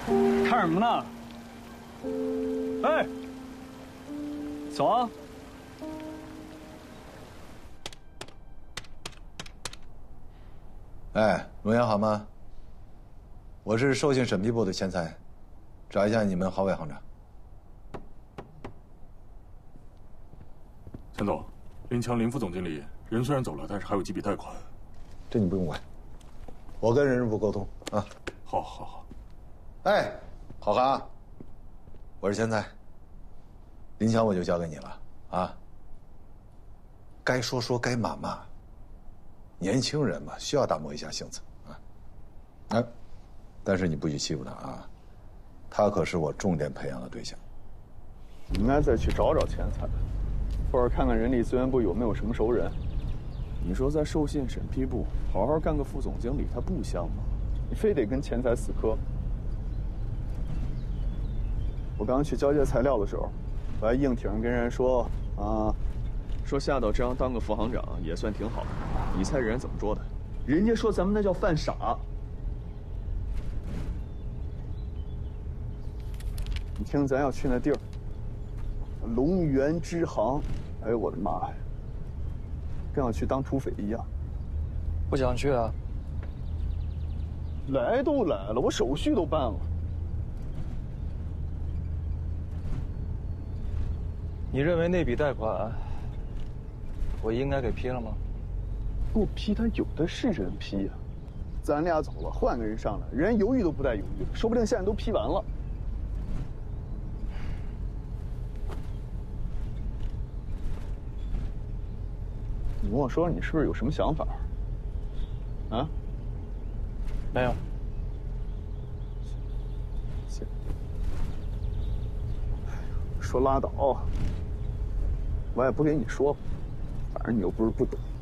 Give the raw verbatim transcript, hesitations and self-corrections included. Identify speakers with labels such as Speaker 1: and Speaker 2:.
Speaker 1: 看什么呢？哎，走啊！
Speaker 2: 哎，龙岩好吗？我是授信审批部的钱财，找一下你们郝伟行长。
Speaker 3: 钱总，林强林副总经理人虽然走了，但是还有几笔贷款。
Speaker 2: 这你不用管，我跟人事部沟通啊。
Speaker 3: 好，好，好。
Speaker 2: 哎，好汉，我是钱财。林强我就交给你了啊。该说说，该骂骂。年轻人嘛，需要打磨一下性子啊。哎，但是你不许欺负他啊，他可是我重点培养的对象。
Speaker 4: 你应该再去找找钱财，或者看看人力资源部有没有什么熟人。你说在授信审批部好好干个副总经理，他不香吗？你非得跟钱财死磕。我刚刚去交接材料的时候，我还硬挺着跟人说啊，说下到这样当个副行长也算挺好的。你猜人家怎么说的？人家说咱们那叫犯傻。你听咱要去那地儿，龙源支行，哎呦我的妈呀，跟要去当土匪一样。
Speaker 1: 不想去啊？
Speaker 4: 来都来了，我手续都办了。
Speaker 1: 你认为那笔贷款，我应该给批了吗？
Speaker 4: 不批，他有的是人批呀、啊。咱俩走了，换个人上来，人犹豫都不带犹豫的，说不定现在都批完了。你跟我说，你是不是有什么想法？啊？
Speaker 1: 没有。
Speaker 4: 行。说拉倒，我也不给你说，反正你又不是不懂。